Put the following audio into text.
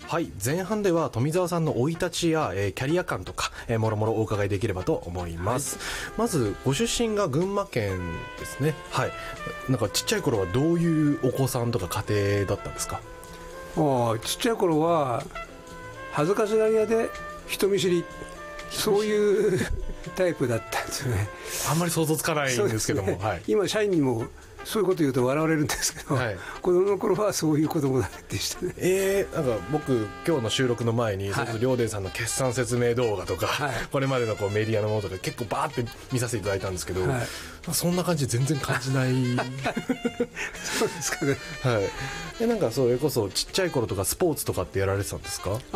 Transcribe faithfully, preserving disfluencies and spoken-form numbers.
はい、前半では富澤さんの生い立ちや、えー、キャリア感とか、えー、もろもろお伺いできればと思います、はい、まずご出身が群馬県ですね。はい、なんかちっちゃい頃はどういうお子さんとか家庭だったんですか？ おちっちゃい頃は恥ずかしがり屋で人見知り、そういうタイプだったんですよね。 あんまり想像つかないんですけども、ね、はい、 今社員にもそういうこと言うと笑われるんですけど、はい、子供の頃はそういう子供でしたね。 えー、なんか僕今日の収録の前に亮伝さんの決算説明動画とか、はい、これまでのこうメディアのものとか結構バーって見させていただいたんですけど、はい、そんな感じで全然感じないそうですかね。 はい、でなんかそれこそちっちゃい頃とかスポーツとかってやられてたんですか？